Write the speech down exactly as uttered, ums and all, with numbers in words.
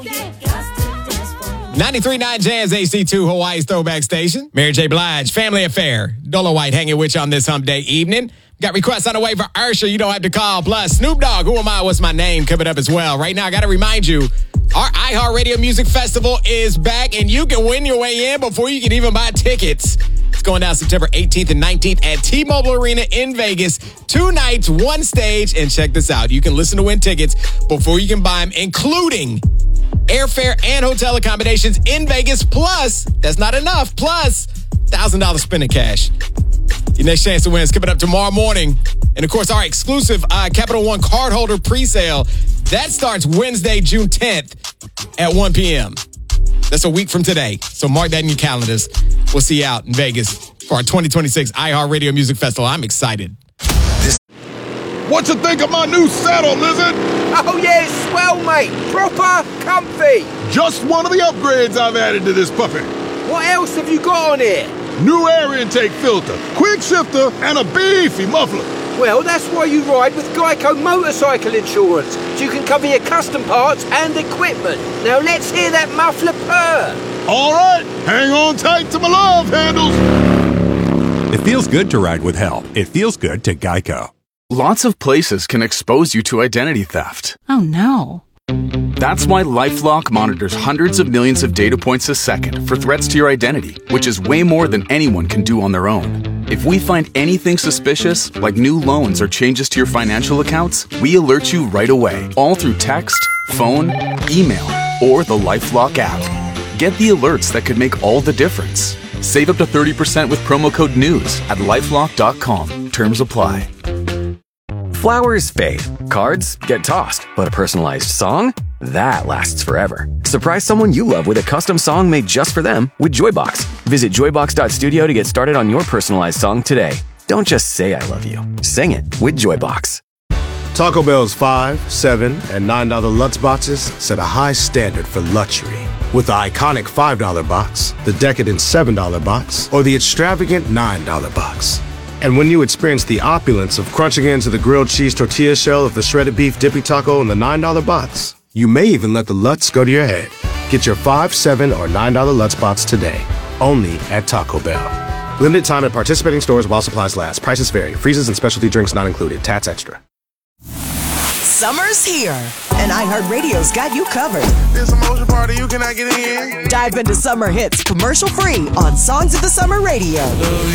ninety-three point nine Jazz A C two, Hawaii's throwback station. Mary J. Blige, Family Affair. Dolo White hanging with you on this hump day evening. Got requests on the way for Usher. You don't have to call. Plus, Snoop Dogg, Who Am I? What's My Name? Coming up as well. Right now, I got to remind you, our iHeartRadio Music Festival is back, and you can win your way in before you can even buy tickets. It's going down September eighteenth and nineteenth at T-Mobile Arena in Vegas. Two nights, one stage. And check this out. You can listen to win tickets before you can buy them, including airfare and hotel accommodations in Vegas. Plus, that's not enough. Plus, one thousand dollars spending cash. Your next chance to win is coming up tomorrow morning. And, of course, our exclusive uh, Capital One cardholder presale, that starts Wednesday, June tenth at one p.m. That's a week from today. So mark that in your calendars. We'll see you out in Vegas for our twenty twenty-six iHeartRadio Music Festival. I'm excited. What you think of my new saddle, Lizard? Oh, yeah, it's swell, mate. Proper comfy. Just one of the upgrades I've added to this puppy. What else have you got on here? New air intake filter, quick shifter, and a beefy muffler. Well, that's why you ride with Geico Motorcycle Insurance, so you can cover your custom parts and equipment. Now let's hear that muffler purr. All right, hang on tight to my love handles. It feels good to ride with help. It feels good to Geico. Lots of places can expose you to identity theft. Oh, no. That's why LifeLock monitors hundreds of millions of data points a second for threats to your identity, which is way more than anyone can do on their own. If we find anything suspicious, like new loans or changes to your financial accounts, we alert you right away, all through text, phone, email, or the LifeLock app. Get the alerts that could make all the difference. Save up to thirty percent with promo code NEWS at lifelock dot com. Terms apply. Flowers fade, cards get tossed, but a personalized song? That lasts forever. Surprise someone you love with a custom song made just for them with Joybox. Visit joybox dot studio to get started on your personalized song today. Don't just say I love you. Sing it with Joybox. Taco Bell's five, seven, and nine dollar Lutz boxes set a high standard for luxury. With the iconic five dollar box, the decadent seven dollar box, or the extravagant nine dollar box. And when you experience the opulence of crunching into the grilled cheese tortilla shell of the shredded beef dippy taco in the nine dollar box, you may even let the Lutz go to your head. Get your five, seven, or nine dollar Lutz box today, only at Taco Bell. Limited time at participating stores while supplies last. Prices vary. Freezes and specialty drinks not included. Tats extra. Summer's here, and iHeartRadio's got you covered. It's a motion party, you cannot get in. Dive into summer hits commercial-free on Songs of the Summer Radio.